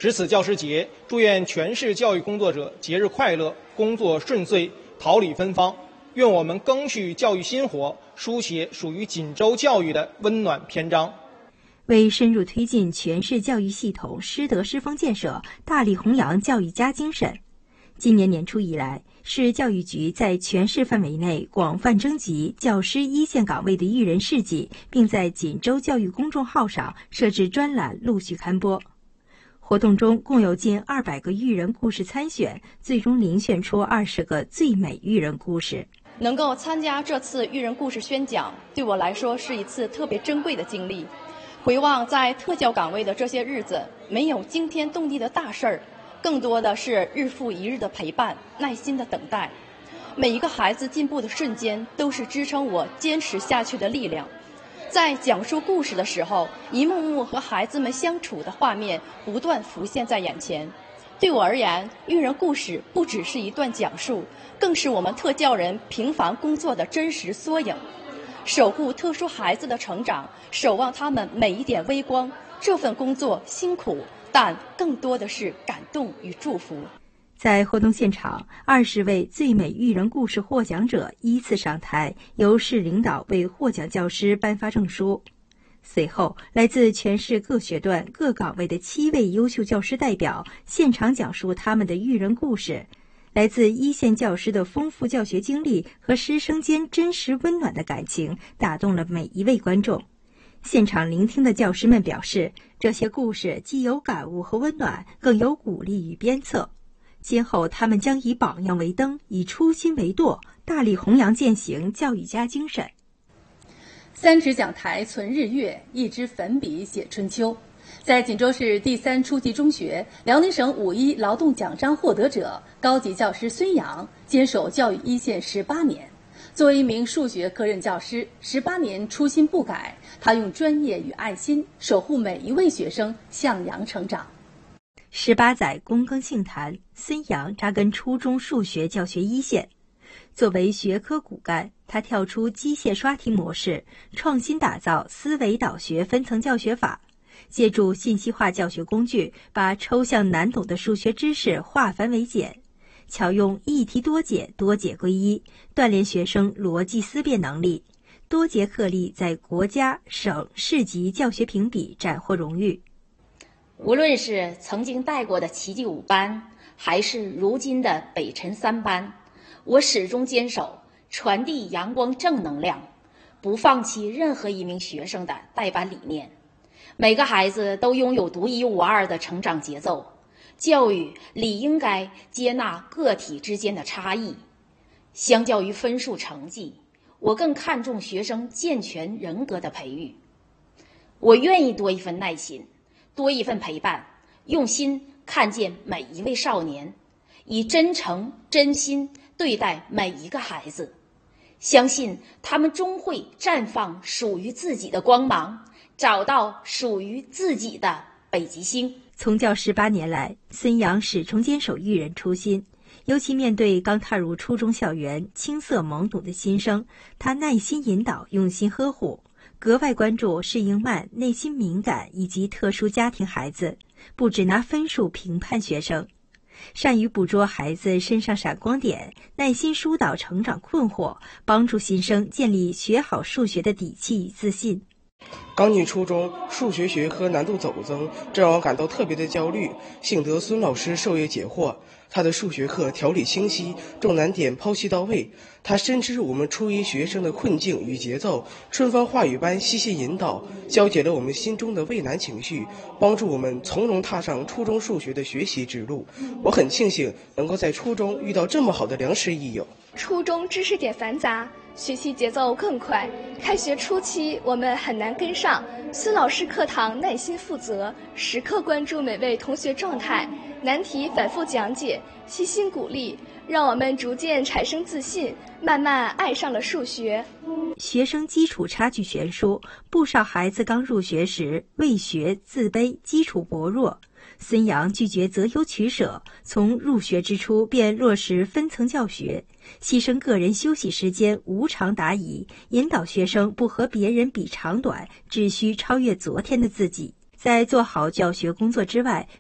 值此教师节，祝愿全市教育工作者节日快乐，工作顺遂，桃李芬芳。愿我们赓续教育薪火，书写属于锦州教育的温暖篇章。 为深入推进全市教育系统师德师风建设，大力弘扬教育家精神，今年年初以来，市教育局在全市范围内广泛征集教师一线岗位的育人事迹，并在锦州教育公众号上设置专栏陆续刊播。活动中共有近200个育人故事参选，最终遴选出20个最美育人故事。 能够参加这次育人故事宣讲，对我来说是一次特别珍贵的经历。回望在特教岗位的这些日子，没有惊天动地的大事儿，更多的是日复一日的陪伴，耐心的等待。每一个孩子进步的瞬间，都是支撑我坚持下去的力量。在讲述故事的时候，一幕幕和孩子们相处的画面不断浮现在眼前。对我而言，育人故事不只是一段讲述，更是我们特教人平凡工作的真实缩影。守护特殊孩子的成长，守望他们每一点微光，这份工作辛苦，但更多的是感动与祝福。 在活动现场，20位最美育人故事获奖者依次上台，由市领导为获奖教师颁发证书。随后，来自全市各学段各岗位的7位优秀教师代表现场讲述他们的育人故事。来自一线教师的丰富教学经历和师生间真实温暖的感情，打动了每一位观众。现场聆听的教师们表示，这些故事既有感悟和温暖，更有鼓励与鞭策。今后他们将以榜样为灯，以初心为舵，大力弘扬践行教育家精神。 3指讲台存日月，1支粉笔写春秋。在锦州市第3初级中学，辽宁省5·1劳动奖章获得者、高级教师孙阳坚守教育一线18年。作为一名数学科任教师，18年初心不改，他用专业与爱心守护每一位学生向阳成长。 18载躬耕杏坛，孙阳扎根初中数学教学一线。作为学科骨干，他跳出机械刷题模式，创新打造思维导学分层教学法，借助信息化教学工具，把抽象难懂的数学知识化繁为简，巧用一题多解、多解归一，锻炼学生逻辑思辨能力。多节课例在国家、省、市级教学评比斩获荣誉。 无论是曾经带过的奇迹5班，还是如今的北辰3班，我始终坚守传递阳光正能量，不放弃任何一名学生的带班理念。每个孩子都拥有独一无二的成长节奏，教育理应该接纳个体之间的差异。相较于分数成绩，我更看重学生健全人格的培育。我愿意多一份耐心，多一份陪伴，用心看见每一位少年，以真诚真心对待每一个孩子，相信他们终会绽放属于自己的光芒，找到属于自己的北极星。 从教18年来，孙阳始终坚守育人初心，尤其面对刚踏入初中校园、青涩懵懂的新生，他耐心引导，用心呵护，格外关注适应慢、内心敏感以及特殊家庭孩子，不只拿分数评判学生，善于捕捉孩子身上闪光点，耐心疏导成长困惑，帮助新生建立学好数学的底气与自信。 刚进初中，数学学科难度陡增，这让我感到特别的焦虑。幸得孙老师授业解惑，他的数学课条理清晰，重难点剖析到位。他深知我们初一学生的困境与节奏，春风话语般细细引导，消解了我们心中的畏难情绪，帮助我们从容踏上初中数学的学习之路。我很庆幸能够在初中遇到这么好的良师益友。 初中知识点繁杂，学习节奏更快，开学初期我们很难跟上。孙老师课堂耐心负责，时刻关注每位同学状态，难题反复讲解，悉心鼓励，让我们逐渐产生自信，慢慢爱上了数学。 学生基础差距悬殊，不少孩子刚入学时畏学、自卑、基础薄弱。孙阳拒绝择优取舍，从入学之初便落实分层教学，牺牲个人休息时间，无偿答疑，引导学生不和别人比长短，只需超越昨天的自己。在做好教学工作之外，